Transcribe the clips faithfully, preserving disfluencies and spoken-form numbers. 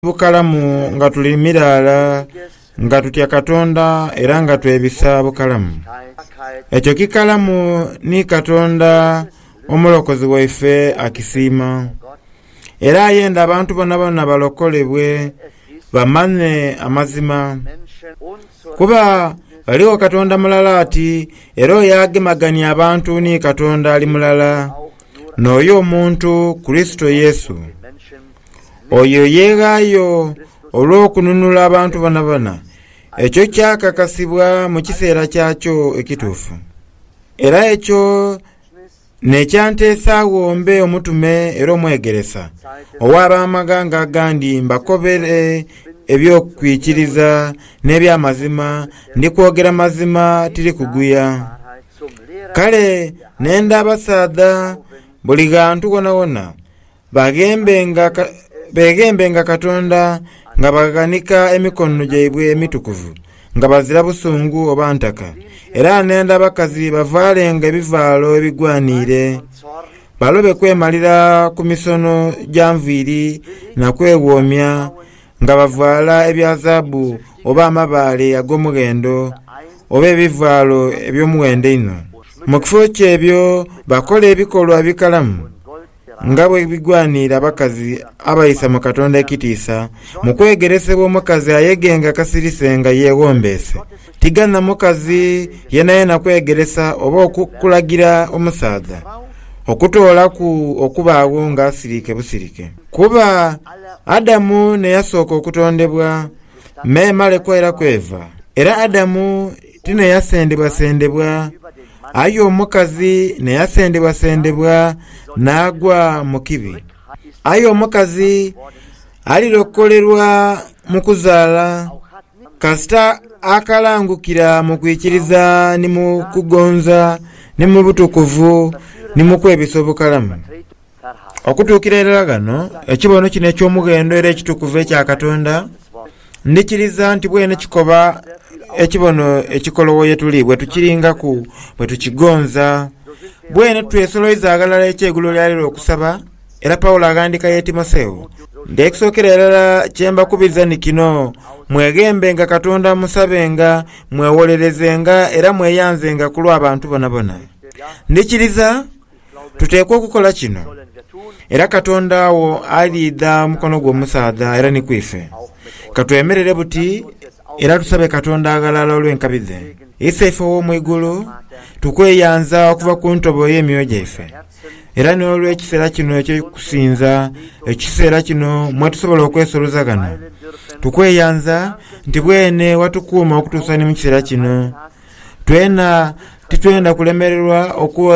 bukalamu nga tuli mirala nga tutya Katonda era nga twebisa bukalamu. Ekyo kikalamu ni Katonda omulokozi waife akisiima era ayenda abantu bonna bonna balokolebwe bamanye amazima kuba aliwo Katonda mulala ati era oyo agemaganya abantu ni Katonda ali mulala n'oyo omuntu Kristo Yesu oyo yeegayo olw'okununula abantu bonna bonna. Ekyo kyakakasibwa mu kiseera kyakyo ekituufu era ekyo nekyanteesa wombe omutume era omwegeresa ow'ab'amaganga agandi mbakobere ebyokwikiriza n'ebyamazima ndi kwogera mazima tiri kuguya. Kale nenda abasaadha buli gantu wona wona bagembenga begembenga Katonda nga baganika emikono gyaibwe emitukuvu nga bazira busungu oba ntaka era nenda abakazi bavaalenga ebivaalo ebigwanire balobe kwemalira ku misono gyanviiri nakwewoomya nga bavaala ebyazabu oba amabaale ag'omugendo oba ebivaalo eby'omuwendo ino. Mu kifo kyebyo bakola ebikolwa bikalamu nga bwe bigwanira abakazi abayisa mu Katonda ekitiisa mu kwegeresebwa omukazi ayegenga kasirise nga yeewombeese tigana mukazi yena yena kwegeresa oba okukulagira omusaadha okutoolaku okubaawo ng'asirike busirike kuba Adamu ne yasooka okutondebwa meemale kwera kweva era Adamu tine yasendebwa sendebwa ayo omukazi ne yasendebwa sendebwa n'agwa mu kibi. Ayo omukazi alirokolerwa mu kuzaala kasita akalangukira mu kwikiriza ni mu kugonza ni mu butukuvu ni mu kwebisa obukalamu okutuukira era gano ekibono kino eky'omugendo era ekitukuvu ekya Katonda ndikiriza nti bwene kikoba ekibono ekikolowo yetuli bwe tukiringaku bwe tukigonza bwene twesoloiza agalala ekyeggulo lyaliro okusaba era Pawulo agandika ye Timoseewo ndekisookera erala kyembakubiza ni kino mwegembenga Katonda musabenga mwewolerezenga era mweyanzenga ku lw'abantu bonna bonna. Ndikiriza tuteekwa okukola kino era Katonda awo aliida mukono gw'omusaadha era ni kwife katwemerere buti era tusabe Katonda agalala olw'enkabize isaife ow'omwigulu tukweyanza okuva ku ntobo y'emyoyo gyaife era n'olw'ekiseera kino ekyokusinza ekiseera kino mwe tusobola okwesolozagana tukweyanza nti bwene watukuuma okutuusa ne mu kiseera kino twena titwenda kulemererwa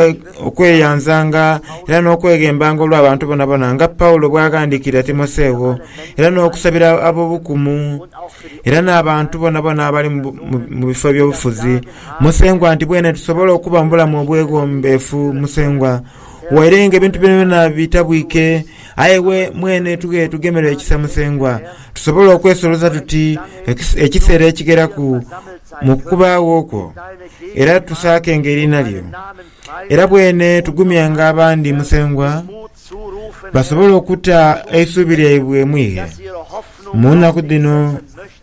okweyanzanga era n'okwegembanga olw'abantu bonna bonna nga Pawulo bw'agandikira Timoseewo era n'okusabira ab'obukumu era n'abantu bonna bonna abali mu bifo by'obufuzi musengwa nti bwene tusobola okuba mu bulamu obwegombeefu musengwa wairenga ebintu byonna bitabwike ayewe mwene tuge tugemerera ekisa musengwa tusobola okwesoloza tuti ekiseera ekigera ku mu kubaawo okwo era tusaake engeri nalyo era bwene tugumyanga abandi musengwa basobola okutta eisuubi lyaibwe mwihe mu nnaku dino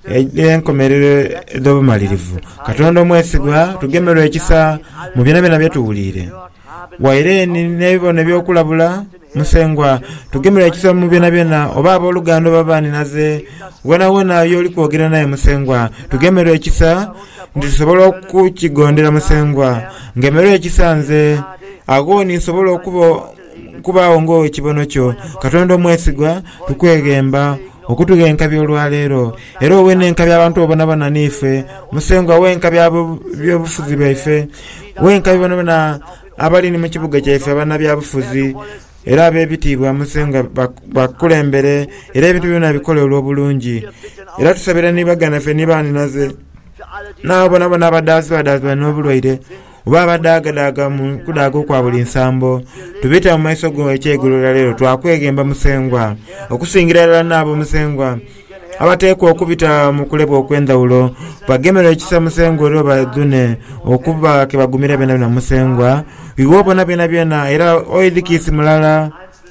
enkomerero ez'obumalirivu. Katonda omwesigwa tugemerera ekisa mu byonna byonna byetuwulire waireni n'ebibono ebyokulabula musengwa tugemerera ekisa mu byonna byonna oba abooluganda babaani naze wona wona by'oli kwogera naye musengwa tugemerera ekisa nti tusobola okukigondera musengwa ngemerera ekisa nze agooni nsobola okubaawo ng'owo ekibono kyo. Katonda omwesigwa tukwegemba okutuga enkabi olwaleero era owe n'enkabi abantu bonna bonna niife musengwa w'enkabi by'obufuzi baife w'enkabi bonna bonna abali ni mu kibuga kyaife abana byabufuzi era ab'ebitiibwa musenga bakulembere era ebintu byonna bikole olw'obulungi era tusabira nibagana ffe nibaani naze n'abo bonna bonna abaddaasi baddaasi n'obulwaire oba abaddagadaaga mu kudaaga okwa buli nsambo tubita mu maiso go ekyeggulo lya leero twakwegemba musengwa okusingira ddala n'abo musengwa abateekwa okubita mu kuleba okw'endawulo bagemerera ekisa musengwa era badune okuba ke bagumira byonna byonna musengwa iwe bona byonna byonna era oyidikiisi mulala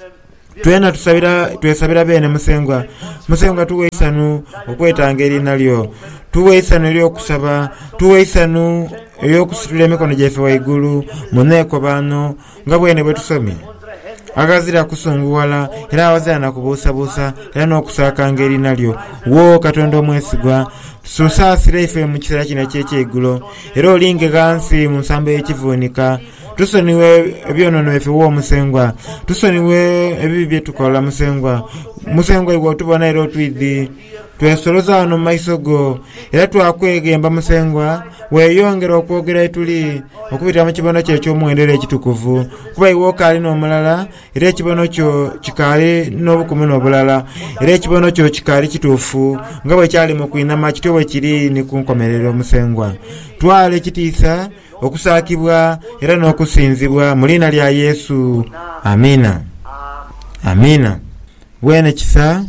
twena tusabira twesabira bene musengwa musengwa tuwe isanu okwetanga erina lyo tuwe isanu eryokusaba tuwe isanu eryokusitula emikono gyaffe waigulu mu nneeko bano nga bwene bwe tusomye agazira kusunguwala era awazira nakubuusabuusa era n'okusaakanga erina lyo wo Katonda omwesigwa tusaasire ife mu kiseera kino ekyekyeigulo era olinge gansi mu nsambo y'ekivuunika tusoniwe ebyonoono biffe w'omusengwa tusoniwe ebibi bye tukola musengwa musengwa iwe otubona era otwiddi twesoloza wano mu maiso go era twakwegemba musengwa weeyongera okwogera etuli okubitira mu kibono kyo eky'omuwendera ekitukuvu kuba iwe okaali n'omulala era ekibono kyo kikaali n'obukumu n'obulala era ekibono kyo kikaali kituufu nga bwe kyali mu kuinama kityo bwe kiri ni ku nkomerero musengwa twala ekitiisa okusaakibwa era n'okusinzibwa mu linnya lya Yesu amina amina bwene kisa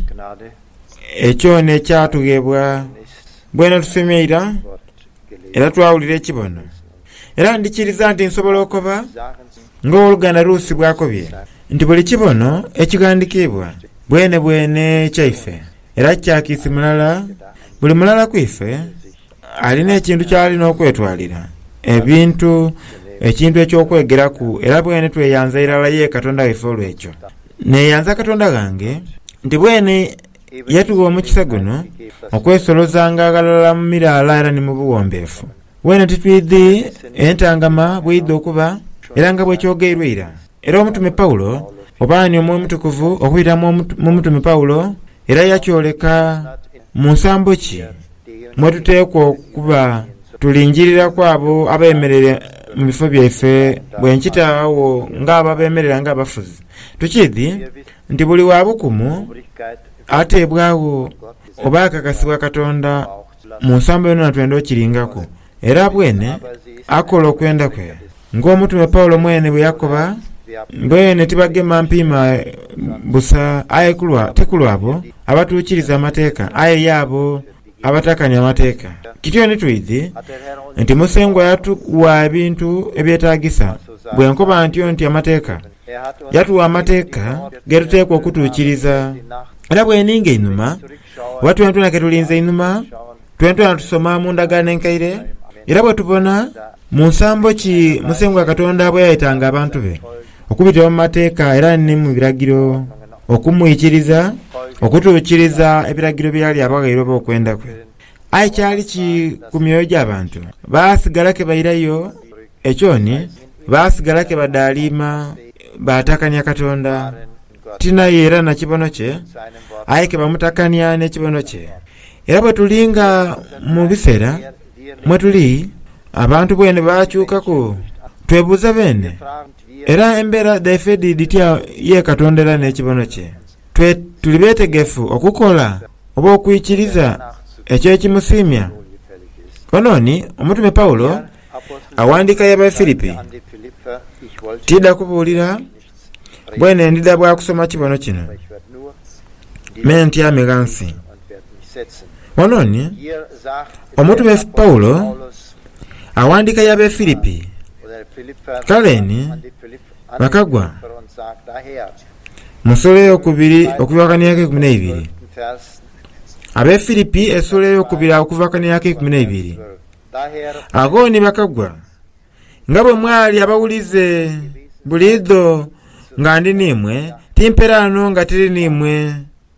ekyo ne kyatugebwa bwene tusemeera era twawulira ekibono era ndikiriza nti nsobola okoba ng'oluganda Ruusi bwakobye nti buli kibono ekigandikibwa bwene bwene kyaife era kyakiisi mulala buli mulala kwiffe alina ekintu kyalina okwetwalira ebintu ekintu ekyokwegeraku era bwene tweyanza irala ye Katonda waife olwekyo neyanza Katonda gange nti bwene yatuwa omukisa guno okwesolozanga agalala mu miraala era ne mu buwombeefu bwene titwiddi entangama bwidde okuba era nga bwekyogeirwira era omutume Pawulo obaani omwoyo mutukuvu okuyita mu mutume Pawulo era yakyoleka mu nsambo ki mwe tuteekwa okuba tulinjirira kwabo abeemerere mu bifo byaffe bwe nkitaawo ng'abo beemerera ng'abafuzi tukiddi nti buli wa bukumu ateebwawo oba akakasibwa Katonda mu nsambo yonna twenda okkiringako era bwene akola okwenda kwe ng'omutume Pawulo mwene bwe yakoba bwene tibagema mpiima busa aye tekulwabo abatuukiriza amateeka aye yaabo abatakanya amateeka kityo ne twidde nti musengwa yatuwa ebintu ebyetaagisa bwe nkoba ntyo nti amateeka yatuwa amateeka ge tuteekwa okutuukiriza era bweninga einuma oba twentuna ke tulinze einuma twentuna tusoma mu ndagaano enkaire era bwe tubona mu nsambo ki musengwa Katonda bwe yayitanga abantu be okubitira mu mateeka era ne mu biragiro okumuyikiriza okutuukiriza ebiragiro byali abagayiro oba okwenda kwe aye kyali ki ku myoyo gy'abantu baasigala ke bayirayo ekyoni baasigala ke badaaliima baatakanya Katonda tinaye era na kibono kye aye ke bamutakanya n'ekibono kye era bwe tulinga mu biseera mwe tuli abantu bwene baakyukako twebuuza bene era embeera dhaife ditya ye Katonda era n'ekibono kye twe tuli beetegefu okukola oba okuyikiriza ekyo ekimusiimya konooni omutume Pawulo awandiika y'Abafilipi tidda kubuulira bwene ndida bwa kusoma kibono kino mentyame gansi konooni omutume Pawulo awandiika y'Abafilipi kaleni bakagwa musolo eyokubiri okuvakaniako ekumi n'ebiri Abafilipi esolo eyokubiri okuvakaniako ekumi n'ebiri agooni bakagwa nga bwe mwali abawulize buliido nga ndi nimwe timperaano nga tiri nimwe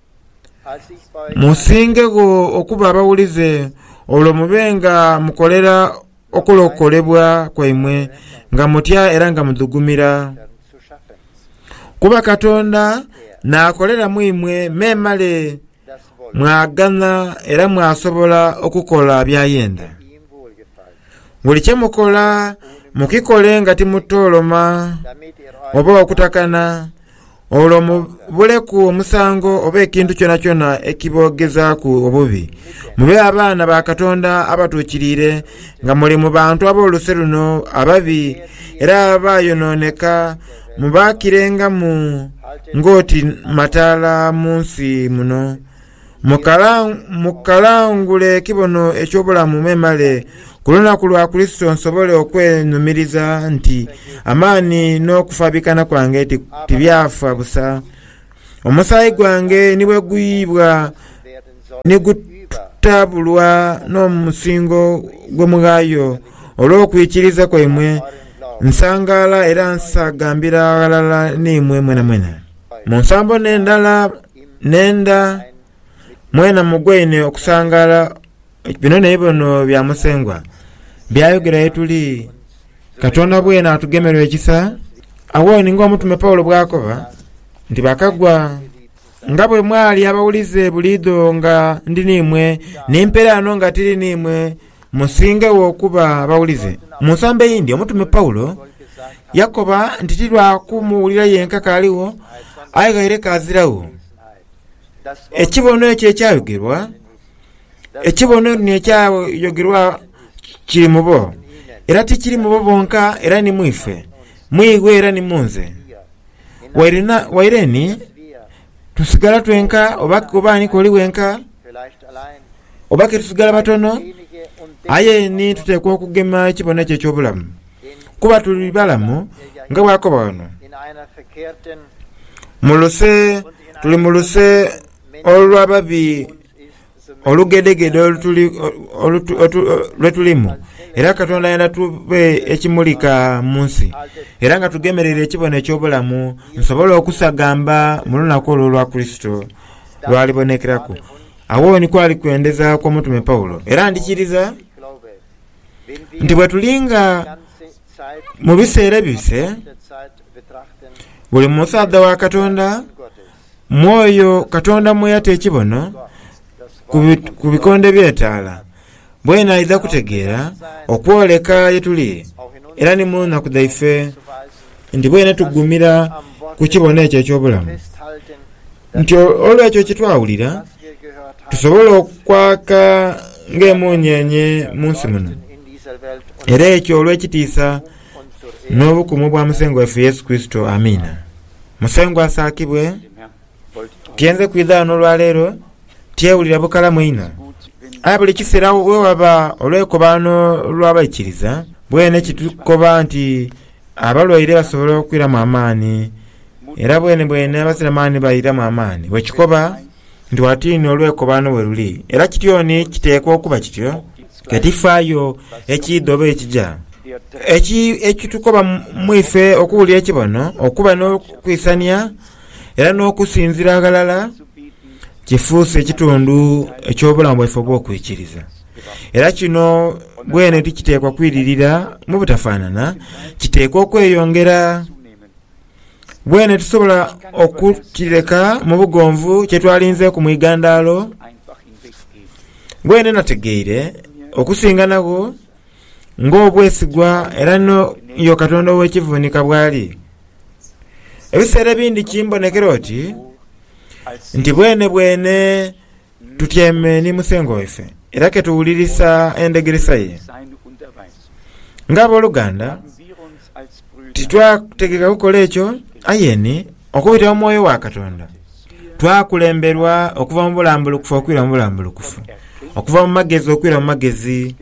musingego okuba abawulize olwo mubenga mukolera okulokolebwa kwaimwe nga mutya era nga mudugumira kuba Katonda naakolera mwimwe memale mwagana era mwasobola okukola byayenda buli kye mukola mukikole nga timutooloma oba okutakana olwo mubuleku omusango oba ekintu kyona kyona ekibogezaaku obubi mube abaana ba Katonda abatuukirire nga muli mu bantu ab'oluse luno ababi era abayonooneka mubaakirenga mu ng'oti mataala mu nsi muno mukalangule ekibono eky'obulamu memale ku lunaku lwa Kristo nsobole okwenumiriza nti amaani n'okufabikana kwange tibyafa busa omusaayi gwange nibwe guyibwa ne gutabulwa n'omusingo gw'omugaayo olw'okwikiriza kwammwe nsangaala era nsagambira abalala n'imwe mwena mwena mu nsambo n'endala n'enda mwena mugwene okusangaala bino n'ebibono bya musengwa byayogera yetuli Katonda bwena atugemerwa ekisa awo ninga omutume Pawulo bw'akoba nti bakagwa nga bwe mwali abawulize bulido nga ndi nimwe n'emperano nga tiri nimwe musingewo okuba abawulize. Mu nsamba eyindi omutume Pawulo yakoba nti tilwakumuwulira yenka kaaliwo ayigaire kazirawo. Ekibono ekyo ekyayogerwa ekibono nekyayogerwa kiri mu bo era tikiri mu bo bonka era ni mwife mwigwe era ni munze wairena waireni tusigala twenka obaki obani koli wenka obaki tusigala batono aye ni tutekwa okugema ekibono ekyo eky'obulamu kuba tuli balamu nga bwakoba wano muluse tuli muluse olwababi olugedegede olwetulimu era Katonda yenda tube ekimulika mu nsi era nga tugemerera ekibono eky'obulamu nsobola okusagamba mu lunaku olwo lwa Kristo lwalibonekerako. Awo ni kwali kwendeza kwa mutume Pawulo era ndikiriza nti bwe tulinga mu biseera bise buli musaadha wa Katonda mwoyo Katonda mweyata ekibono ku bikonde by'etaala bwena ayinza kutegeera okwoleka yetuli era ni mu nnaku zaife nti bwena tugumira ku kibono ekyo eky'obulamu nti olwekyo kitwawulira tusobola okwaka ng'emunyenye mu nsi muno era ekyo olw'ekitiisa n'obukumu bwa musengo waffe Yesu Kristo. Amiina. Musengo asaakibwe kiyenze kwidhaano olwaleero tyewulira bukalamu ina aya buli kiseera wewaba olw'ekkobaano lw'abayikiriza bwene kitukoba nti abalwaire basobola okwiramu amaani era bwene bwene abasiramaani bayiramu amaani wekikoba nti watiini olw'ekkobaano we luli era kityoni kiteekwa okuba kityo ketifaayo ekidde oba ekijja ekitukoba mwife okuwulira ekibono okuba n'okwisania era n'okusinzira agalala kifuuse ekitundu eky'obulamu bwaffe obw'okwikiriza era kino bwene tikiteekwa kwiririra mu butafaanana kiteekwa okweyongera bwene tusobola okukireka mu bugonvu kyetwalinze ku mwigandaalo bwene nategeire okusinga nabwo ng'obwesigwa era no yo Katonda ow'ekivuunika bwali. Ebiseera ebindi kimbonekera oti nti bwene bwene tutyeme ni musengo waffe era ketuwulirisa endegeresa ye ng'abooluganda titwategeka kukola ekyo ayeni okubita omwoyo wa Katonda twakulemberwa okuva mu bulambulukufu okwira mu bulambulukufu okuva mu magezi okwira mu magezi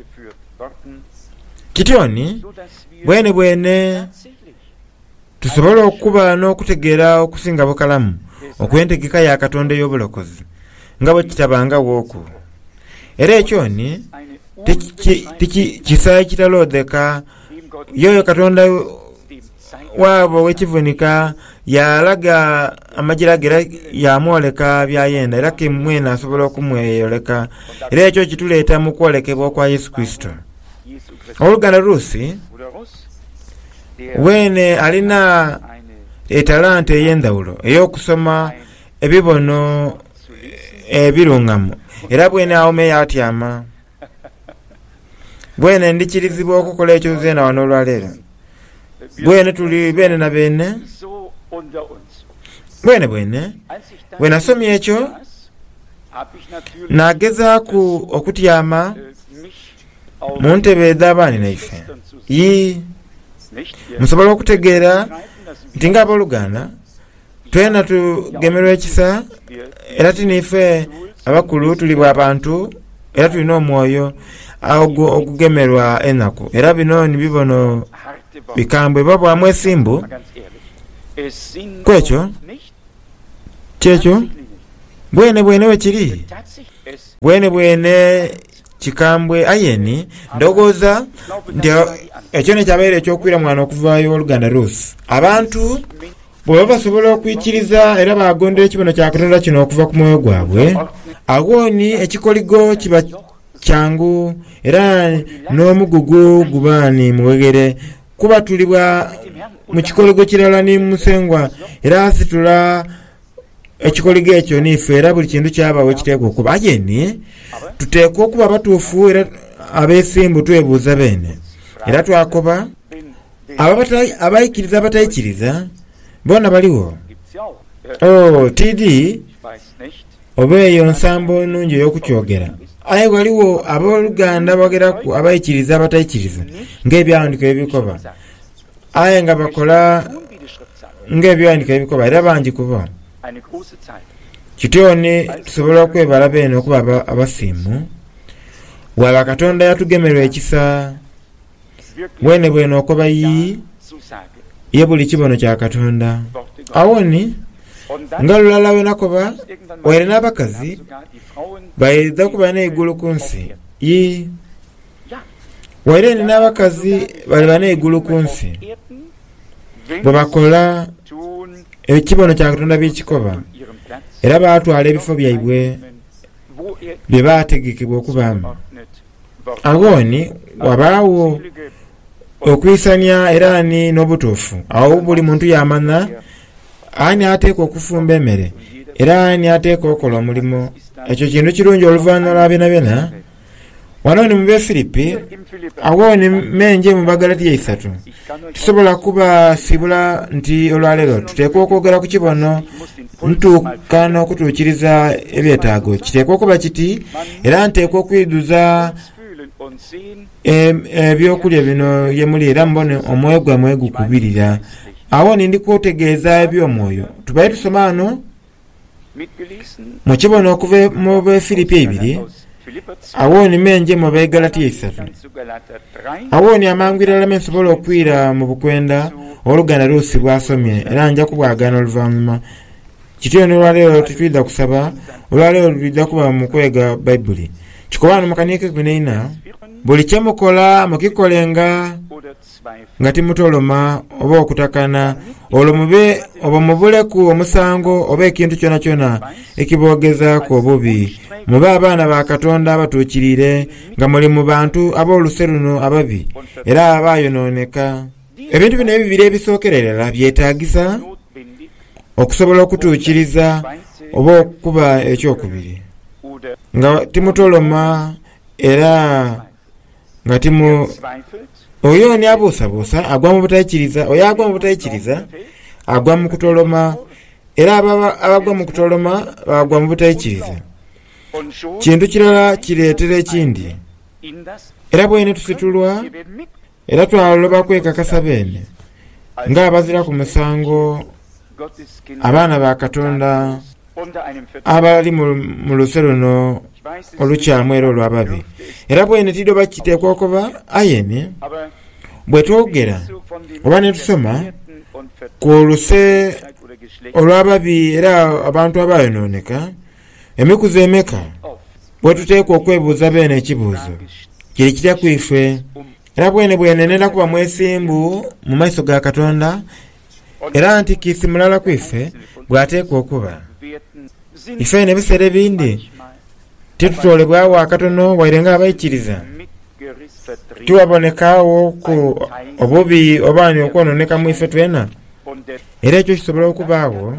kityoni bwene bwene tusobola okuba n'okutegeera okusinga bukalamu okwentegeka ya Katonda ey'obulokozi nga bwe kitabanga wooku era ekyoni kisaayi kitaloodeka yoyo Katonda waabo wekivunika yalaga amagira gera yamwoleka byayenda era kimwena asobola okumweyoleka era ekyo kituleeta mu kwolekebwa kwa Yesu Kristo. Oluganda Rusi wene alina etalanta ey'endawulo ey'okusoma ebibono ebirungamu era bwene awome yatyama bwene ndikirizibwa okukola ekyo zeena wano olwaleero bwene tuli bene na bene bwene bwene bwe nasomye ekyo nagezaku okutyama mu ntebe ez'abaani naife yi musobola okutegeera nti ng'abooluganda twena tugemerwa ekisa era tiniife abakulu tuli bw'abantu era tulina omwoyo ogugemerwa ennaku era bino nibibono bikambwe babwamu esimbu kwekyo kyekyo bwene bwene wekiri bwene bwene kikambwe ayeni ndogooza nti ekyo nekyabeera ekyokwira mwana okuvaayo oluganda rusi abantu bwe basobola okwikiriza era bagondera ekibono kya Katonda kino okuva ku mwoyo gwabwe awooni ekikoligo kiba kyangu era n'omugugu gubaani muwegere kubatulibwa mu kikoligo kirala ni musengwa era asitula ekikoligo ekyo nife era buli kintu kyabawo ekiteekwa okuba ayeni tuteekwa okuba batuufu era abeesimbu twebuuza beene era twakoba abayikiriza abatayikiriza bona baliwo oh tidi oba eyo nsambo nnungi ey'okukyogera aye waliwo abooluganda bageraku abayikiriza abatayikiriza ng'ebyawandiko ebikoba aye nga bakola ng'ebyawandiko ebikoba era bangi kubo kityoni tusobola okwebala beene okuba abasiimu waba Katonda yatugemerwa ekisa bwene bwene okoba yi ye buli kibono kya Katonda awoni nga lulala wenakoba waire n'abakazi bayiriza kuba n'eigulu ku nsi yi waire n'abakazi baliba n'eigulu ku nsi bwe bakola ekibono kya Katonda byekikoba era baatwala ebifo byaibwe bye baategekebwa okubaamu awoni wabaawo okwisanya era ni n'obutuufu awo buli muntu yamanya ani ateekwa okufumba emmere era ani ateekwa okukola omulimu ekyo kintu kirungi oluvannyuma lwa byona byona wano ni mu Befilipi awo ni menje mu Bagalatiya isatu tusobola kuba sibula nti olwaleero tuteekwa okwogera ku kibono ntuuka n'okutuukiriza ebyetaago kiteekwa okuba kiti era nteekwa okwiduza ebyokulya bino yemuli era mbone omwoyo gwammwe gukubirira awo ni ndikutegeeza eby'omwoyo tubaye tusoma ano mu kibono okuva mu Befilipi ebiri awo ni menje mu Bagalatiya isatu awo ni amangwirala mensobola okwira mu bukwenda oluganda luusi bwasomye era nja kubwagana oluvannyuma kityo n'olwaleero tutwidda kusaba olwaleero tulidda kuba mu kwega Bayibuli kikobano mu kaniike kuneina buli kyemukola mukikolenga nga timutoloma oba okutakana olwo mube oba mubuleku omusango oba ekintu kyona kyona ekiboogezaako obubi mube abaana ba Katonda abatuukirire nga muli mu bantu ab'oluse luno ababi era abaayonooneka ebintu bino ebibiri ebisookererera byetaagisa okusobola okutuukiriza oba okuba ekyokubiri nga timutoloma era nga timu oyo ni abuusabuusa agwa mu butayikiriza oyo agwa mu butayikiriza agwa mu kutoloma era abagwa mu kutoloma bagwa mu butayikiriza kintu kirala kireetera ekindi era bwene tusitulwa era twaloba kwekakasa beene ng'abazira ku musango abaana ba Katonda abali mu luse luno olukyamu era olw'ababi era bwene tiddo bakiteekwa okuba ayeni bwe twogera oba ne tusoma ku luse olw'ababi era abantu abaayonooneka emikuzo emeka bwe tuteekwa okwebuuza beene ekibuuzo kiri kitya ku ife era bwene bwene nenda kuba mwesimbu mu maaso ga Katonda era nti kiisi mulala ku ife bw'ateekwa okuba ife n'ebiseera ebindi titutoolebwawo akatono waire nga abayikiriza tiwabonekaawo ku obubi obaani okwonooneka mu ife twena era ekyo kisobola okubaawo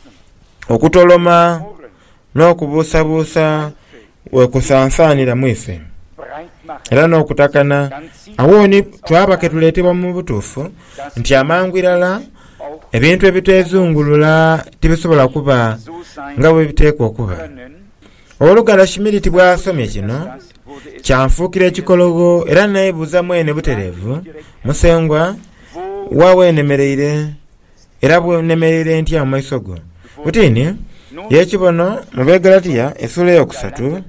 okutoloma n'okubuusabuusa wekusansaanira mu ife era n'okutakana awo ni twaba ke tuleetebwa mu butuufu nti amangwirala ebintu ebiteezungulula tibisobola kuba nga bwe biteekwa okuba oluganda Shimiriti bw'asomye kino kyanfuukira ekikologo era neebuuza mwene butereevu musengwa waawe enemereire era bwenemereire ntya mu maiso go butini yekibono mu Bagalatiya essula eyokusatu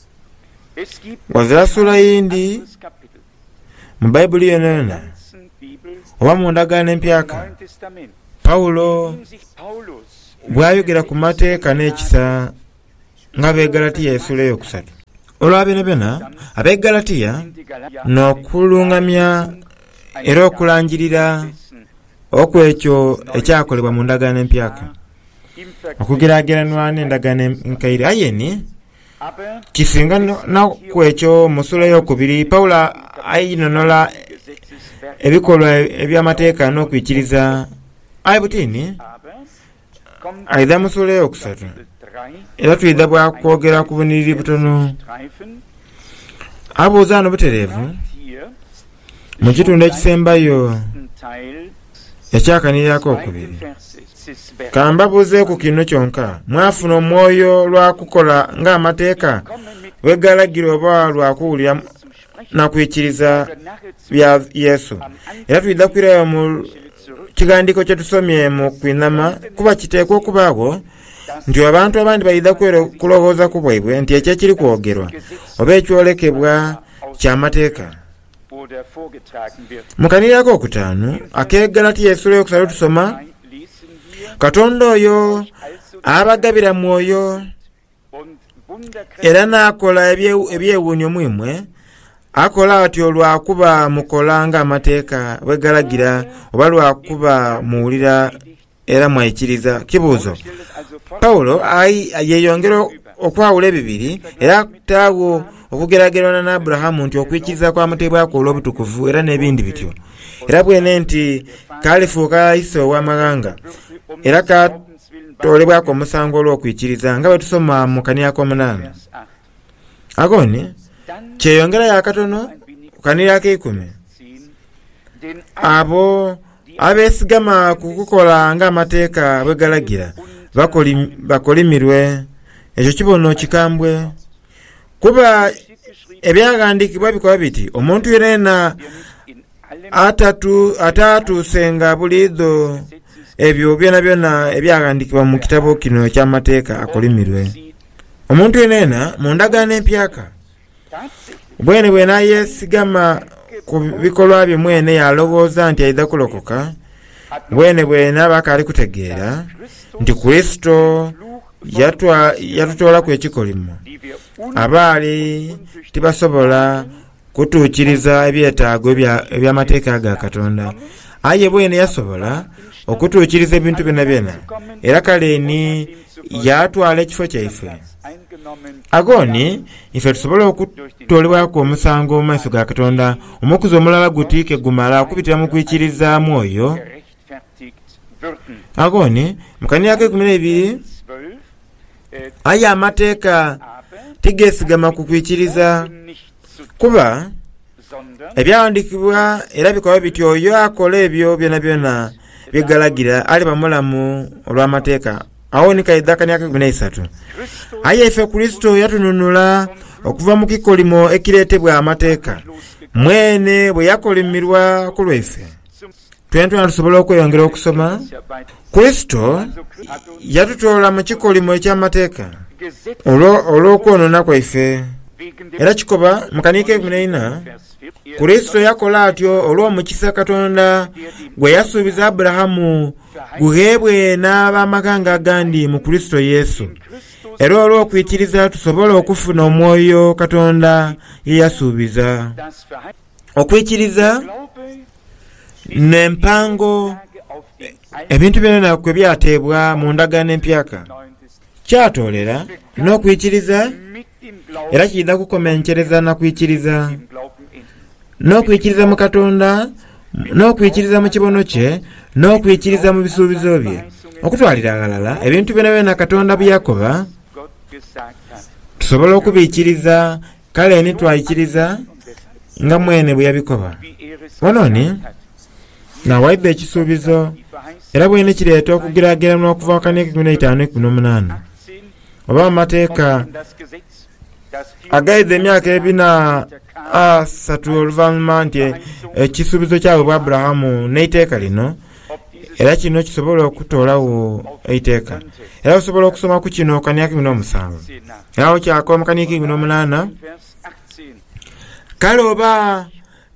wazira ssula yindi mu Bayibuli yonna yonna oba mu ndagaano empyaka Pawulo bwayogera ku mateeka n'ekisa ng'Abegalatiya essula eyokusatu. Olwabino byonna Abegalatiya n'okulungamya era okulanjirira okwekyo ekyakolebwa mu ndagaano empyaka okugeraageranwa n'endagaano enkaire. Ayeni kisinga nakwekyo mu ssula eyokubiri Pawulo ayinonola ebikolwa eby'amateeka n'okwikiriza ayibutini aidha mu ssula eyokusatu era tuyidda bwakwogera ku buniriri butono abuuza ano butereevu mu kitundu ekisembayo ekyakanirirako okubiri. Kambabuuze ku kino kyonka, mwafuna omwoyo lwa kukola ng'amateeka wegalagira oba lwa kuwulira na kwikiriza bya Yesu? Era tuyidda kwirayo mu kigandiiko kye tusomye mu kwinama kuba kiteekwa okubaawo nti abantu abandi bayidda kulowooza ku bwaibwe nti ekyo ekiri kwogerwa oba ekyolekebwa ky'amateeka. Mu kanirako okutaano ak'Egalatiya essula eyokusatu tusoma, Katonda oyo abagabira mwoyo era n'akola ebyewuunyo mu mmwe, akola atyo lwakuba mukola ng'amateeka bwe galagira oba lwakuba muwulira era mwayikiriza. Kibuuzo: Pawulo yeyongera okwawula ebibiri era taawo okugeragerana na Aburahamu nti okwikiriza kwamutebwako olw'obutukuvu era n'ebindi bityo, era bwene nti kalifuuka Iso ow'amawanga era katolebwako omusango olw'okwikiriza nga bwe tusoma mu kanira k'omunaana. Agoni kyeyongera yakatono ku kanira k'ikumi, abo abeesigama ku kukola ng'amateeka bwe galagira bakolimirwe. Ekyo kibono kikambwe, kuba ebyawandiikibwa bikola biti, omuntu yenna atatu atatuusenga buliido ebyo byonna byonna ebyawandiikibwa mu kitabo kino eky'amateeka akolimirwe. Omuntu yenna mu ndagaano empyaka bwene bwe n'ayeesigama ku bikolwa bye mwene yalowooza nti ayidda kulokoka, bwene bwe n'aba akaali kutegeera nti Kristo yatutoola ku ekikolimo, abaali tibasobola kutuukiriza ebyetaago eby'amateeka ga Katonda, aye bwene yasobola okutuukiriza ebintu byonna byonna, era kaleeni yatwala ekifo kyaife. Agoni ife tusobola okutoolebwako omusango mu maaso ga Katonda, omukuzi omulala gutiike gumala okubitira mu kwikiriza mwoyo. Agoni mu kanira k'ekumi n'ebiri aye amateeka tigeesigama ku kwikiriza, kuba ebyawandiikibwa era bikola biti oyo akola ebyo byonna byonna byegalagira aliba mulamu olw'amateeka. Awo ni kaidha kanira k'ekumi n'esatu aye ife Kristo yatununula okuva mu kikolimo ekireetebwa amateeka, mwene bwe yakolimirwa ku lwaife. Twentuna tusobola okweyongera okusoma. Kristo yatutoola mu kikolimo eky'amateeka olw'okwonoona kwaife, era kikoba mu kanira k'ekumi n'ena Kristo yakola atyo olw'omukisa Katonda gwe yasuubiza Aburahamu guheebwe n'ab'amaganga agandi mu Kristo Yesu, era olw'okwikiriza tusobola okufuna omwoyo Katonda ye yasuubiza. Okwikiriza n'empango ebintu byonna kwe byateebwa mu ndagaano empyaka kyatoolera n'okwikiriza, era kiyinza kukomenkereza na kwikiriza, n'okwikiriza mu Katonda, n'okwikiriza mu kibono kye, n'okwikiriza mu bisuubizo bye. Okutwalira agalala ebintu byonna byonna Katonda bye yakoba tusobola okubiikiriza, kale ni twayikiriza nga mwene bwe yabikoba. Wanooni nawaidde ekisuubizo, era bwene kireeta okugiraagiranwa okuva mu kanira k'ekumi n'etaano ekumi n'omunaana oba amateeka agayidde emyaka ebina asatu oluvannyuma nti ekisuubizo kyabwe bwa Aburahamu n'eiteeka lino, era kino kisobola okutoolawo eiteeka. Era osobola okusoma ku kino kanira k'ekumi n'omusanvu era okyakola mu kanira k'ekumi n'omunaana, kale oba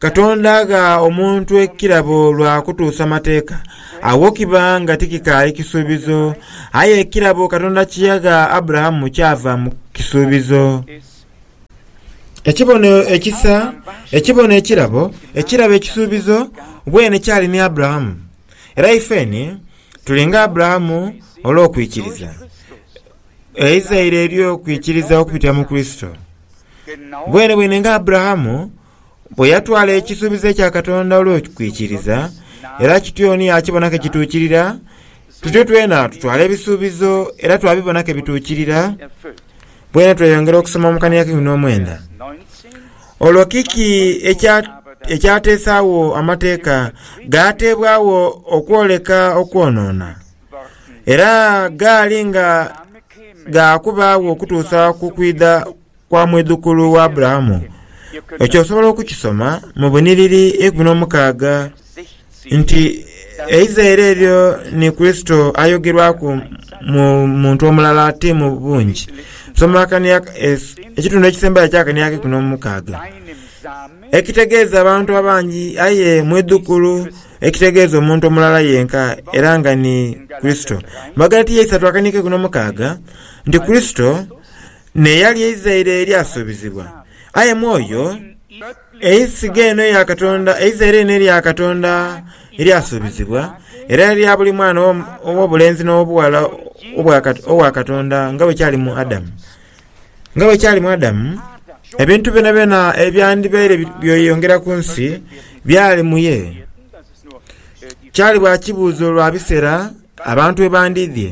Katonda ga omuntu ekirabo lwa kutuusa mateeka awo kiba nga tikikaali kisuubizo aye ekirabo Katonda kiyaga Abulahamu kyava mu kisuubizo. Ekibono ekisa ekibono ekirabo ekirabo ekisuubizo bwene kyali ne Abulahamu era ifeni tulinga Abulahamu olw'okwikiriza Isirayiri eri okwikiriza okupita mu Kristo. Bwene bwene nga Abulahamu bwe yatwala ekisuubizo ekya Katonda olw'okwikiriza era kityoni akibonako ekituukirira tutyo twena tutwala ebisuubizo era twabibonako ebituukirira. Bwene tweyongera okusoma mu Kaniya kumi n'omwenda olwo kiki ekyateesaawo amateeka gaateebwawo okwoleka okwonoona era gaali nga gaakubaawo okutuusa ku kwida kwa mweddukulu wa Abulahamu. Ekyo osobola okukisoma mu buniriri ekumi n'omukaaga nti Isirayiri eryo ni Kristo ayogerwaku mu muntu omulala ate mu bungi. Soma Kaniya ekitundu ekisembayo kya Kaniya ekumi n'omukaaga ekitegeeza abantu abangi aye mweddukulu ekitegeeza omuntu omulala yenka era nga ni Kristo. Magalati y'esatu Kaniya ekumi n'omukaaga nti Kristo ne yali Isirayiri eri asuubizibwa aye mwoyo eisiga eno ya Katonda Isirayiri eri ya Katonda eri asuubizibwa era eri ya buli mwana ow'obulenzi n'obuwala obwa Katonda nga bwe kyali mu Adamu. Nga bwe kyali mu Adamu ebintu byonna byonna ebyandibaire byeyongera ku nsi byali mu ye. Kyali bwa kibuuzo lwa biseera abantu bwe bandidye.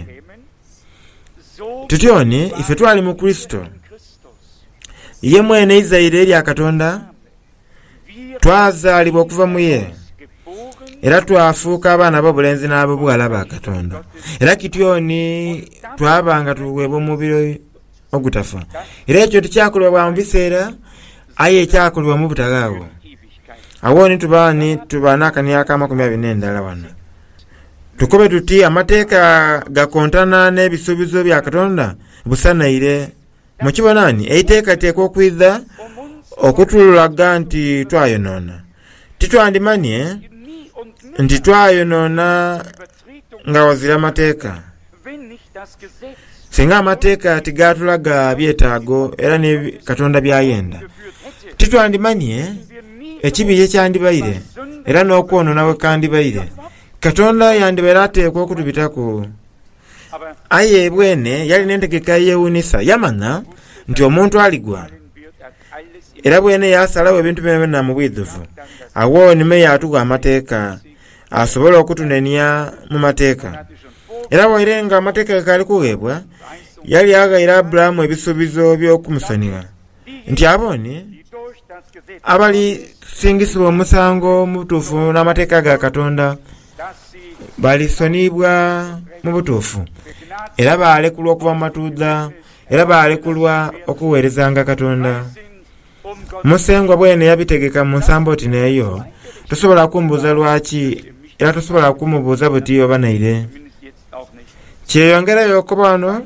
Tutyoni ife twali mu Kristo ye mwene Isirayiri eri ya Katonda twazaalibwa okuva mu ye era twafuuka abaana b'obulenzi n'ab'obuwala ba Katonda era kityoni twabanga tuweebwa omubiri ogutafa era ekyo tekyakolebwa mu biseera aye ekyakolebwa mu butagaawo. Awo ni tubaani tubaana Akaniya k'amakumi abiri n'endala wano tukobe tuti amateeka gakontana n'ebisuubizo bya Katonda busanaire mukibonaani eiteekateeka okwiza okutulaga nti twayonoona titwandimanye nti twayonoona nga wazira amateeka singa amateeka tigatulaga byetaago era ne Katonda byayenda titwandimanye ekibi ekyandibaire era n'okwonoona bwe kandibaire Katonda yandibaire ateekwa okutubitako. Aye bwene yali n'entegeka yeewuunisa yamanya nti omuntu aligwa era bwene yasalawo ebintu byonna mu bwidduvu. Awo nime yatuwa amateeka asobola okutunenya mu mateeka era bw'ire nga amateeka gakali kuweebwa yali agayira Abulahamu ebisuubizo by'okumusanira nti aboni abali singisibwa omusango mu butuufu n'amateeka ga Katonda balisonibwa mu butuufu era baalekulwa okuva mu matuuza era baalekulwa okuweerezanga Katonda. Musengwa bwene yabitegeka mu nsamboti neeyo tosobola kumbuuza lwaki era tosobola kumubuuza buti oba naire. Kyeyongerayo okuba wano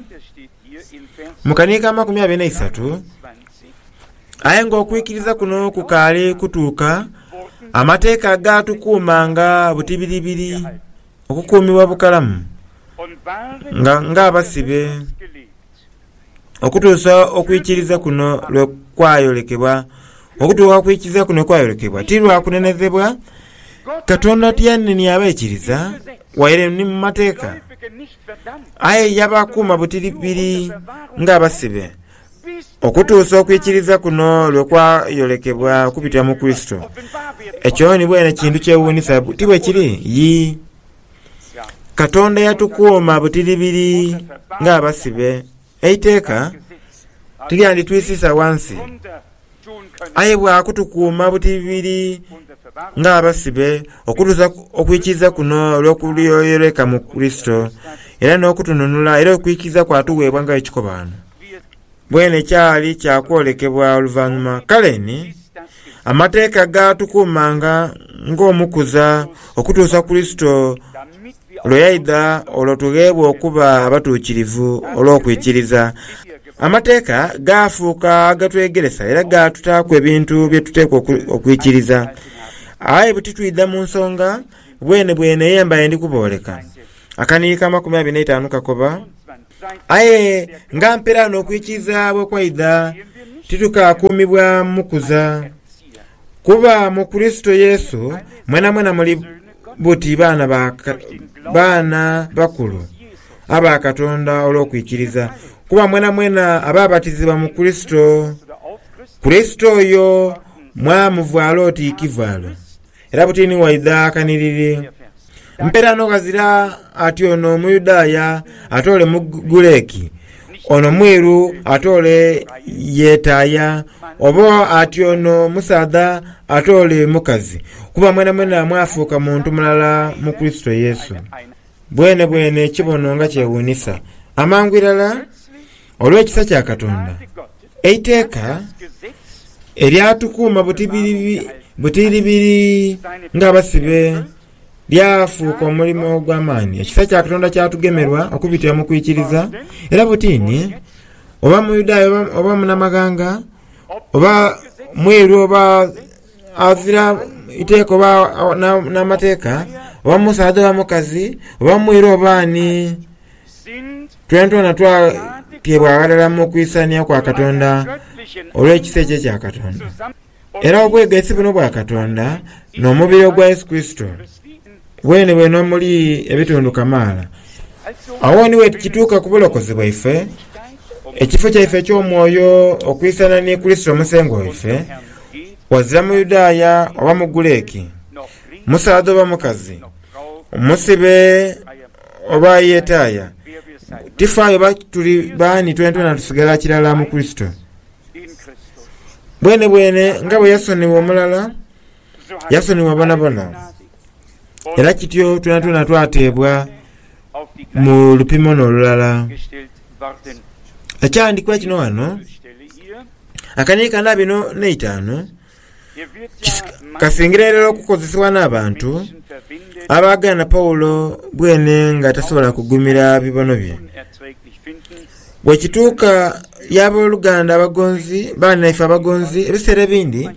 mu Kaniya k'amakumi abiri n'esatu aye ng'okwikiriza kuno kukaali kutuuka amateeka gaatukuumanga butibiribiri okukuumibwa bukalamu nga ng'abasibe okutuusa okwikiriza kuno lwe kwayolekebwa okutuuka okwikiriza kuno kwayolekebwa ti lwa kunenezebwa Katonda tiyanini abeekiriza waire ni mu mateeka aye yabakuuma butiribiri ng'abasibe okutuusa okwikiriza kuno lwe kwayolekebwa kupita mu Kristo. Ekyo ni bwene kintu kyewuunisa ti bwe kiri yi Katonda yatukuuma butiribiri ng'abasibe eiteeka tiryanditwisisa wansi aye bwakutukuuma butiribiri ng'abasibe okutuusa okwikiriza kuno lw'okulyoyoleka mu Kristo era n'okutununula era okwikiriza kwatuweebwa nga ekikobaano bwene kyali kyakwolekebwa oluvannyuma. Kale ni amateeka gaatukuumanga ng'omukuza okutuusa Kristo lwe yayida olwo tugeebwa okuba abatuukirivu olw'okwikiriza. Amateeka gaafuuka agatwegeresa era gaatutaako ebintu bye tuteekwa okwikiriza aye butitwidda mu nsonga bwene bwene yembaye ndikubooleka akaniika makumi abiri n'etaano kakoba aye nga mpera n'okwikiza bwe kwaida titukakuumibwa mukuza kuba mu Kristo Yesu mwena mwena muli buti baana baka, baana bakulu aba Katonda olw'okwikiriza kuba mwena mwena ababatizibwa mu Kristo Kristo oyo mwamuvaala otiikivalo era butini waida akaniriri mpera n'okazira ati ono Omuyudaaya atole Muguleki ono mwiru atole Yetaaya oba ati ono musaadha atole mukazi kuba mwena mwena mwafuuka muntu mulala mu Kristo Yesu bwene bwene kibono nga kyewuunisa amangu irala olw'ekisa kya Katonda eiteeka eryatukuuma butiribiri ng'abasibe lyafuuka omulimu gw'amaanyi ekisa kya Katonda kyatugemerwa okubitira mu kwikiriza era butini oba Muyudaaya oba munamaganga oba mweru oba azira iteeka oba n'amateeka oba musaadha oba mukazi oba mweru oba ani twentona twatyebwa abalala mu kwisania kwa Katonda olw'ekisa ekyo kya Katonda era obwegaisi buno bwa Katonda n'omubiri ogwa Yesu Kristo bwene bwene omuli ebitundu kamaala awo niwe kituuka ku bulokozi bwaife ekifo kyaife ky'omwoyo okwisana ne Kristo omusengo waife wazira Muyudaaya oba Muguleki musaadha oba mukazi musibe oba Yetaaya tifaayo oba tuli baani twentona tusigala kirala mu Kristo bwene bwene nga bwe yasonibwa omulala yasonibwa bonabona era kityo twentona twateebwa mu lupimo n'olulala ekyandikwa kino wano akaniika na bino n'etaano kasingira era okukozesebwa n'abantu abaagana na Pawulo bwene nga tasobola kugumira bibono bye bwe kituuka y'abooluganda abagonzi baana ife abagonzi ebiseera ebindi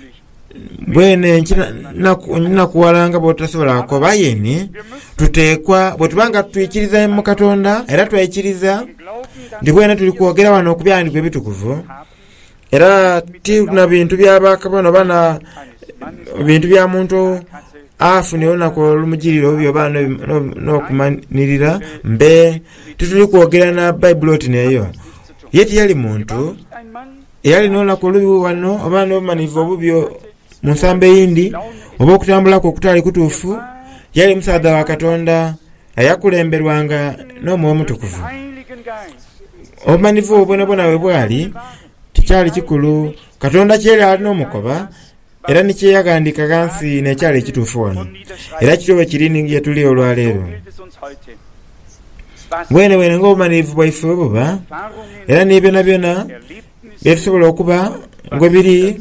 bwene nakuwalanga bw'otasobola kukoba yeni tuteekwa bwe tubanga tuyikiriza mu Katonda era twayikiriza ndi bwene tuli kwogera wano okubyandikwa ebitukuvu era tina bintu byabakabona bana bintu bya muntu afune olunaku olumugiriro byo bana n'okumanirira mbe tutuli kwogera na Bayibuli oti neyo yeti yali muntu eyali n'olunaku olubi wano oba n'obumanivu obubyo mu nsamba eyindi oba okutambulako okutali kutuufu yali musaadha wa Katonda ayakulemberwanga n'Omwoyo Omutukuvu obumanivu obwonabwona we bwali tikyali kikulu Katonda kyeri alina omukoba era nikyeyagandika gansi nekyali ekituufu wano era kityo bwe kiri gye tuli olwaleero bwene bwene ng'obumanivu bwaife buba era ne byona byona byetusobola okuba ngwe biri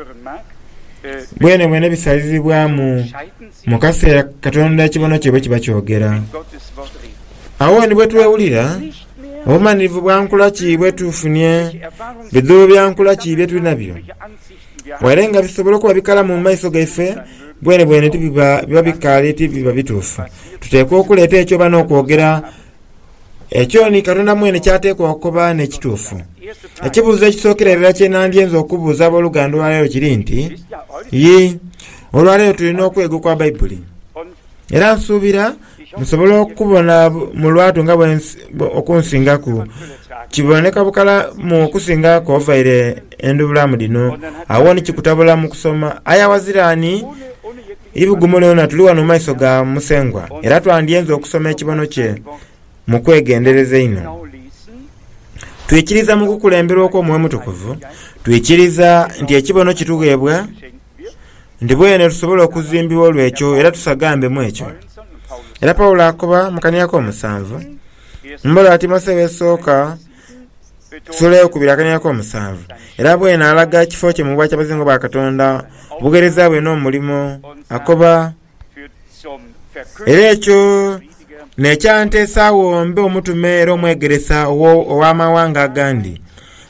bwene bwene bisalizibwamu mu kaseera Katonda kibono kye bwe kiba kyogera awo ni bwe twewulira obumanivu bwankula ki bwe tufunye bidubu byankula ki bye tulina byo were nga bisobola okuba bikala mu maiso gaife bwene bwene tibiba biba bikale tibiba bituufu tuteekwa okuleeta ekyo bana okwogera ekyo ni Katonda mwene kyateekwa okuba n'ekituufu ekibuuzo ekisookera era kyenandyenza okubuuza abooluganda olwaleero kiri nti yi olwaleero tulina okwega kwa Bayibuli era nsuubira musobole okubona mu lwatu nga okunsingaku kiboneka bukala mu okusingako ovaire endubulamu dino awo nikikutabula mu kusoma aya wazirani ibugumulona tuli wano maiso ga musengwa era twandyenza okusoma ekibono kye mu kwegendereza ino tuyikiriza mu kukulemberwa okw'Omwoyo Omutukuvu tuyikiriza nti ekibono kitugeebwa ndi bwene tusobola okuzimbibwa olwekyo era tusagambe mu ekyo era Pawulo akoba mu kaniako omusanvu mbola Timoseewo esooka sula eyokubiri akaniako omusanvu era bwene alaga ekifo kye mu bwa ky'abazingo ba Katonda obugereza bwe n'omulimu akoba era ekyo nekyanteesaawo mbe omutume era omwegeresa ow'amawanga agandi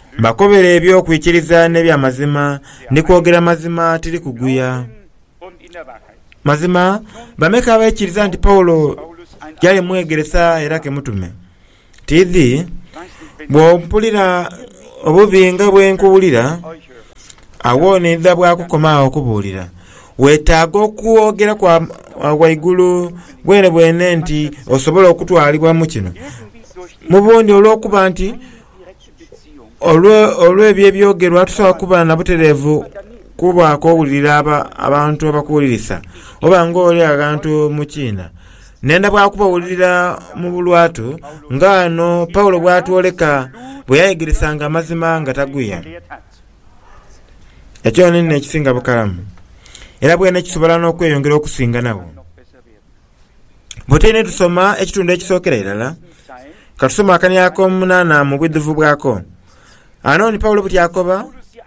mbakobera eby'okwikiriza n'ebyamazima ndi kwogera mazima tiri kuguya mazima bameka abaikiriza nti Pawulo yali mwegeresa era ke mutume tizi bw'ompulira obubi nga bwenkuwulira awoonedda bwakukomaawo okubuulira weetaaga okwogera kwa waigulu bwene bwene nti osobola okutwalibwa mu kino mu bundi olw'okuba nti olw'ebyo ebyogerwa tusobola kuba na butereevu kubaako owulira abantu abakuwulirisa oba ng'oli abantu mu kiina nenda bwakubawulira mu bulwatu ng'ano Pawulo bw'atwoleka bwe yayigirisanga amazima nga tagwiya ekyo nino ekisinga bukalamu era bwene kisobola n'okweyongera okusinga nabo bwe tusoma ekitundu ekisookera irala katusoma akanya ak'omunaana mu bwidduvu bwako anooni Pawulo buti akoba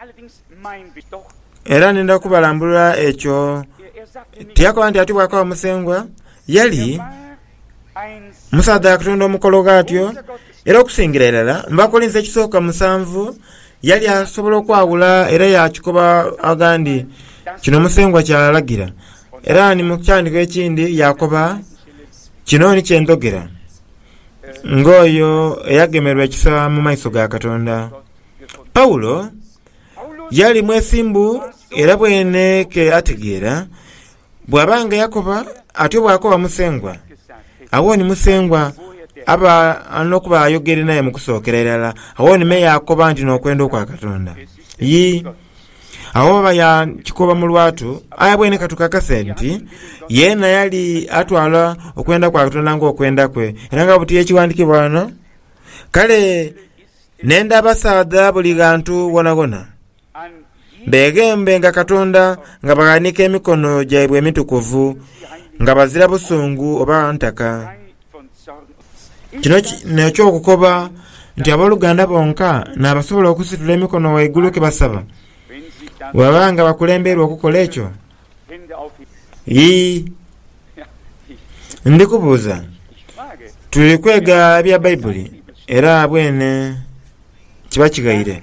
era nenda kubalambulula ekyo tiyakoba nti atibwako omusengwa yali musaadha akatonda omukolo gatyo era okusingira irala mbakolinza ekisooka musanvu yali asobola okwawula era yakikoba agandi kino musengwa kyalagira era ni mu kyandiko ekindi yakoba kino ni kyendogera ng'oyo eyagemerwa ekisa mu maiso ga Katonda. Pawulo yali mwesimbu era bwene ke ategeera bw'abanga yakoba ate bw'akoba musengwa awo ni musengwa aba anokuba ayogere naye mu kusookera irala awo ni me yakoba nti n'okwenda okwa Katonda yi awo baya kikoba mu lwatu aya bwene katukakase nti yena yali atwala okwenda kwa Katonda ng'okwenda kwe era nga buti ekiwandikibwa wano kale nenda abasaadha buli gantu wonagona begembe nga Katonda nga baganika emikono gyaibwe emitukuvu nga bazira busungu oba ntaka kino nekyo okukoba nti abaluganda bonka n'abasobola okusitula emikono waigulu ke basaba wabanga bakulemberwa okukola ekyo yi ndikubuuza tuli kwega bya Bayibuli era bwene kiba kigayire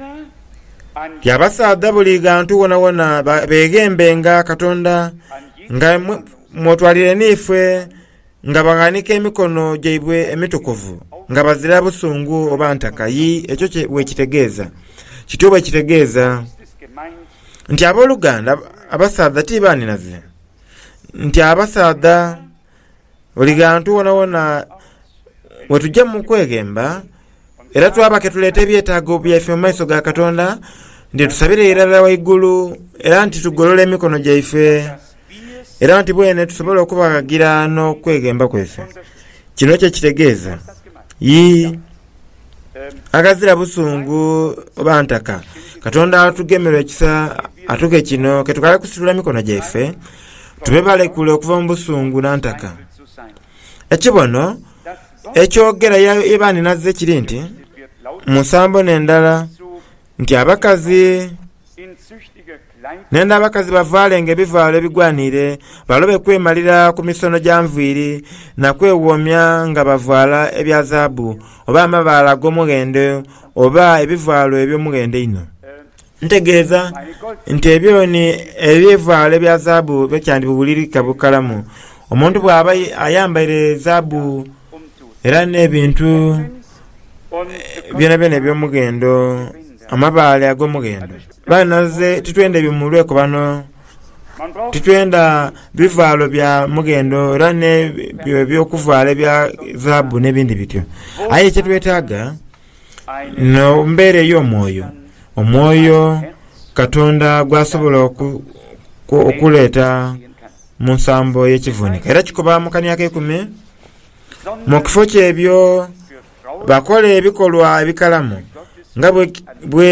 yabasaadha buli gantu wona wona begembe nga Katonda nga mwotwalire nifwe nga baganika emikono gyaibwe emitukuvu nga bazira busungu oba ntaka yi ekyo we kitegeeza kityo bwe kitegeeza nti aboluganda abasaadha tibaani naze nti abasaadha buli gantu wona wona wetujja mu kwegemba era twabake tuleete ebyetaago byaffe mu maiso ga Katonda ndi tusabire irala waigulu era nti tugolole emikono gyaife era nti bwene tusobola okubagagira n'okwegemba kweffe kino kye kitegeeza yi agazira busungu oba ntaka Katonda atugemerwa ekisa atuge kino ketukale kusitula emikono gyaife tube balekule okuva mu busungu n'antaka ekibono ekyogera yebaani nazze kiri nti musambo n'endala nti abakazi nenda abakazi bavaalenga ebivaalo ebigwanire balobe kwemalira ku misono gya nviiri nakwewomya nga bavaala ebya zaabu oba amabaala g'omugendo oba ebivaalo eby'omugendo ino ntegeeza nti ebyo ni ebivaalo ebya zaabu bekyandibubulirika bukalamu omuntu bw'aba ayambaire zaabu era n'ebintu byona byona eby'omugendo amabaale ag'omugendo banaze titwenda ebimulweko bano titwenda bivaalo bya mugendo era n'ebyokuvaala ebya zaabu n'ebindi bityo aye kyetwetaaga no mbeera ey'omwoyo omwoyo Katonda gwasobola okuleeta mu nsambo y'ekivunika era kikoba mu kanya k'ekumi mu kifo kyebyo bakola ebikolwa ebikalamu nga bwe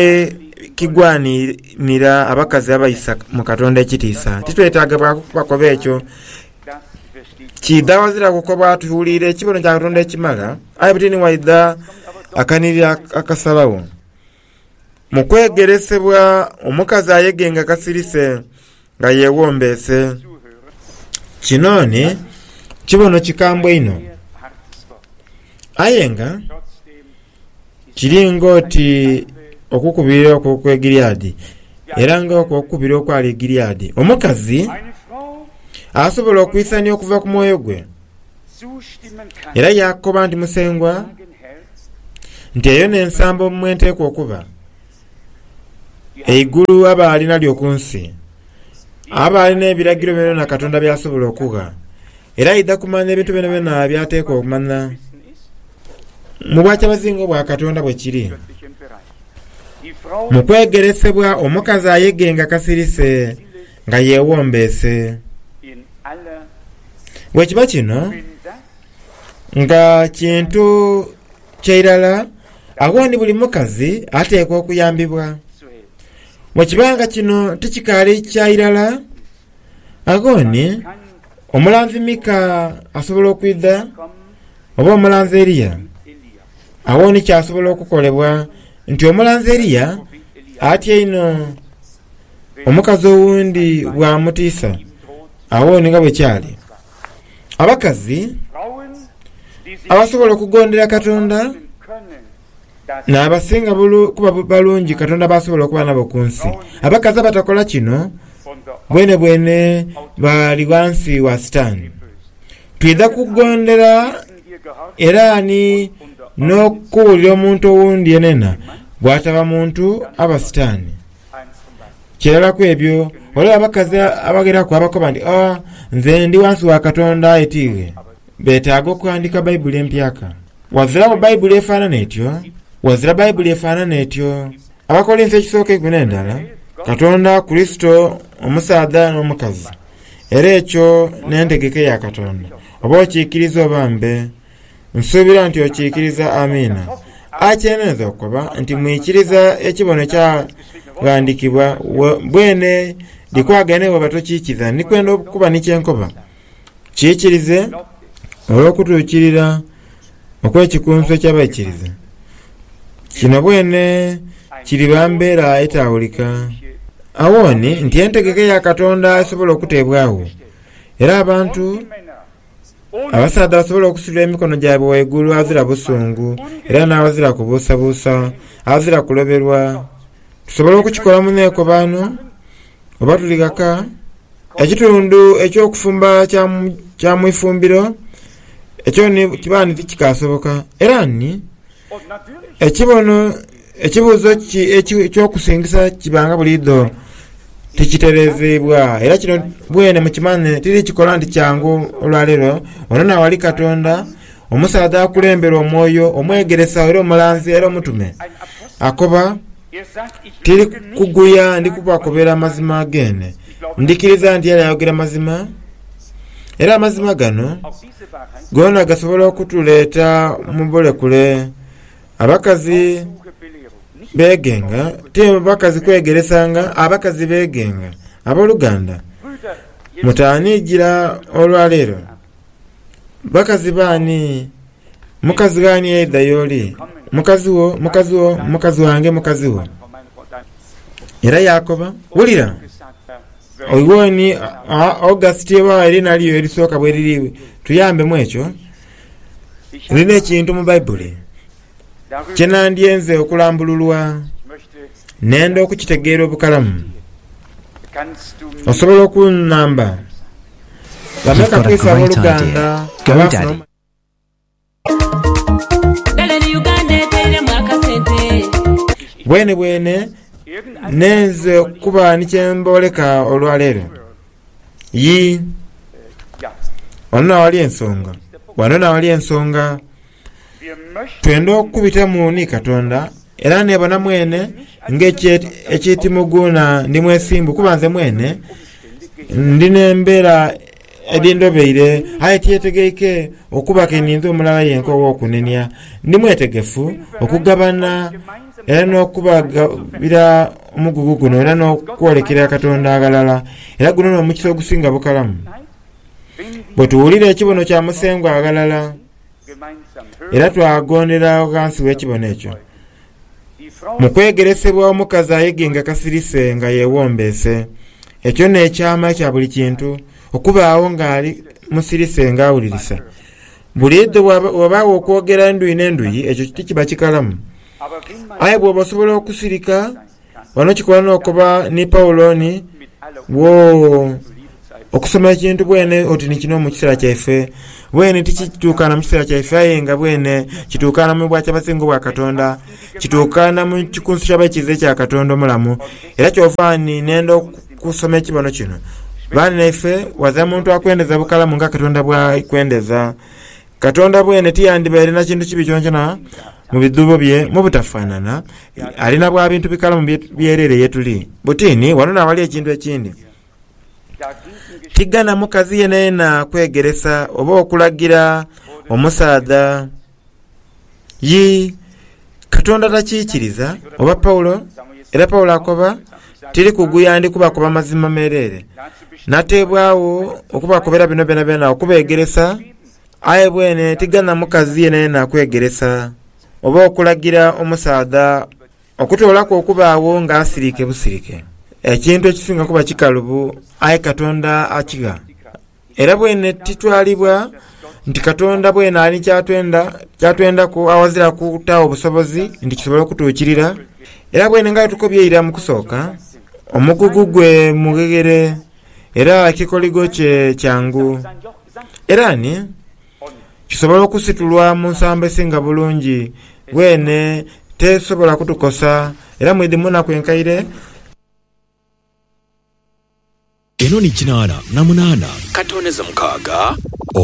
kigwanira abakazi abayisa mu Katonda ekitiisa titwetaaga bakoba ekyo kidawazira kukoba tuwulire ekibono kya Katonda ekimala aye butini waida akanirira akasalawo mu kwegeresebwa omukazi ayegenga kasirise nga yeewombeese kinooni kibono kikambwe ino aye nga kiringa oti okukubira okw'Giliyadi era nga okukubira okwali Giliyadi omukazi asobola okuyisanya okuva ku mwoyo gwe. Era Yakoba nti musengwa nti eyo n'ensambo mwe nteekwa okuba. Eigulu aba alina ly'oku nsi, aba alina ebiragiro byonna Katonda by'asobola okuwa, era ayidda kumanya ebintu byonna byonna by'ateekwa okumanya mu bwakyabazinga bwa Katonda bwe kiri. Mu kwegeresebwa omukazi ayegenga kasirise nga yeewombeese. Bwe kiba kino nga kintu ky'irala, awo ndi buli mukazi ateekwa okuyambibwa. Bwe kibanga kino tikikaali ky'irala, agoni omulanzi Mika asobola okwidda oba omulanzi Eriya, awo ni kyasobola okukolebwa nti omulanzi Eriya atya ino omukazi owundi bw'amutiisa, awo ni nga bwe kyali. Abakazi abasobola okugondera Katonda n'abasinga kuba balungi Katonda basobola okuba nabo ku nsi. Abakazi abatakola kino bwene bwene bali wansi wa Sitaani. Twidda kugondera era ni n'okuwulira omuntu owundi yenena bw'ataba muntu aba Sitaani. Kirala ku ebyo olaba abakazi abagerako abakoba nti ah, nze ndi wansi wa Katonda etiige, beetaaga okuandika Bayibuli empyaka. Wazira mu Bayibuli efaanana etyo, wazira Bayibuli efaanana etyo. Abakolinsi ekisooka ekkumi n'endala, Katonda, Kristo, omusaadha n'omukazi. Era ekyo n'entegeke ya Katonda. Oba okiikiriza oba mbe, nsuubira nti okiikiriza. Amiina. Akyeneza okuba nti mwikiriza ekibono kyagandikibwa bwene likwagane bwe batokiikiza nikwenda okuba nikyenkoba kiikirize olw'okutuukirira okwekikunso ky'abaikiriza. Kino bwene kiri bambeera etawulika awoni nti entegeke ya Katonda esobola okuteebwawo, era abantu abasaadha basobola okusitula emikono gyabwe waigulu azira busungu era n'abazira kubuusabuusa, azira kuloberwa. Tusobola okukikola mu nneeko bano oba tuligaka ekitundu eky'okufumba kya mu ifumbiro ekyo kiba nti kikasoboka. Era ni ekibono ekibuuzo ekyokusingisa kibanga bulido tikitereezebwa, era kino bwene mukimane tiri kikola nti kyangu olwaleero. Ono nawali Katonda, omusaadha akulembera omwoyo, omwegeresa era omulanzi era omutume akoba tiri kuguya ndi kubakobera amazima agene. Ndikiriza nti yali ayogera mazima, era amazima gano gonna gasobola okutuleeta mu bulekule. Abakazi begenga te abakazi kwegeresanga, abakazi begenga. Abooluganda mutaaniigira olwaleero, bakazi baani mukazi gani edda yoli mukazi wo mukazi wo mukazi wange mukazi wo. Era Yakoba wulira oiwoni August wa erina liyo erisooka bwe liri tuyambe mu ekyo lina ekintu mu Bayibuli kyenandyenze okulambululwa nenda okukitegeera obukalamu. Osobola okunamba bameka kwisa abooluganda bwene bwene nenze kuba nikyemboleka olwaleero yi ono nawali ensonga wano nawali ensonga twenda okubitamu ni Katonda era nebona mwene ng'ekyetimuguna ndi mwesimbu kuba nze mwene ndina embeera edindobeire aye tietegeike okuba keninze omulala yenka ow'okunenya. Ndi mwetegefu okugabana era n'okubagabira omugugu guno era n'okwolekera Katonda agalala, era guno n'omukisa ogusinga bukalamu. Bwe tuwulira ekibono kya musengwa agalala era twagondera wansi w'ekibono ekyo. Mu kwegeresebwa omukazi ayegenga kasirise nga yeewombeese, ekyo n'ekyama kya buli kintu okubaawo ng'ali musirise ng'awulirisa. Buli eddo wabaawo okwogera enduyi n'enduyi, ekyo kiti kiba kikalamu. Aye bw'oba osobola okusirika wano kikola n'okuba ni Pawuloni wo okusoma ekintu bwene oti ni kino mu kiseera kyaffe bwene tikituukana mu kiseera kyaffe aye nga bwene kituukana mu bwakyabasinga bwa Katonda kituukana mu kikunsu ky'abakize kya Katonda omulamu era kyovaani nenda okusoma ekibono kino baani naife waza muntu akwendeza bukalamu nga Katonda bwakwendeza Katonda bwene tiyandibaire na kintu kibi kyonkona mu bidubo bye mu butafaanana alina bwa bintu bikalamu byerere yetuli butini wano nawali ekintu ekindi tigana mukazi yena yena kwegeresa oba okulagira omusaadha yi Katonda takiikiriza oba Paulo era Paulo akoba tiri kuguyandi kuba kuba mazima merere natebwawo okuba kubera bino bena bena okubegeresa aye bwene tigana mukazi yena yena kwegeresa oba okulagira omusaadha okutoolako okubaawo nga asirike busirike ekintu ekisinga kuba kikalubu aye Katonda akiga era bwene titwalibwa nti Katonda bwene ali kyatwenda kyatwenda ku awazira kutawo obusobozi nti kisobola okutuukirira era bwene nga tukobyera mu kusooka omugugu gwe mugegere era kikoligo kye kyangu era ni kisobola okusitulwa mu nsamba esinga bulungi bwene tesobola kutukosa era mwidimu nakwenkaire eno ni kinaana na munaana katoneza mukaaga